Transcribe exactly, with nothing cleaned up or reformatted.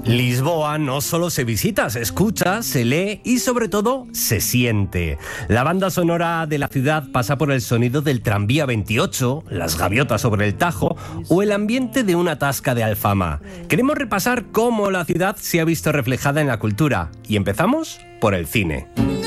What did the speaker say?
Lisboa no solo se visita, se escucha, se lee y sobre todo se siente. La banda sonora de la ciudad pasa por el sonido del tranvía veintiocho, las gaviotas sobre el Tajo o el ambiente de una tasca de Alfama. Queremos repasar cómo la ciudad se ha visto reflejada en la cultura y empezamos por el cine.